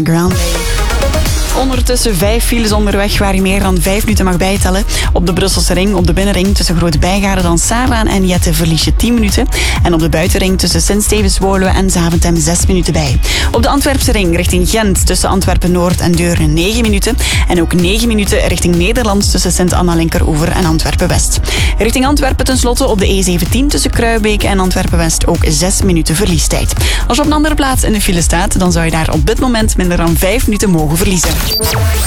Grande. Ondertussen 5 files onderweg waar je meer dan 5 minuten mag bijtellen. Op de Brusselse ring, op de binnenring tussen Groot-Bijgaarden, dan Sarlaan en Jette verlies je 10 minuten. En op de buitenring tussen Sint-Stevens, Woluwe en Zaventem 6 minuten bij. Op de Antwerpse ring richting Gent tussen Antwerpen-Noord en Deurne 9 minuten. En ook 9 minuten richting Nederland tussen Sint-Anna-Linkeroever en Antwerpen-West. Richting Antwerpen tenslotte op de E17 tussen Kruibeke en Antwerpen-West ook 6 minuten verliestijd. Als je op een andere plaats in de file staat, dan zou je daar op dit moment minder dan 5 minuten mogen verliezen.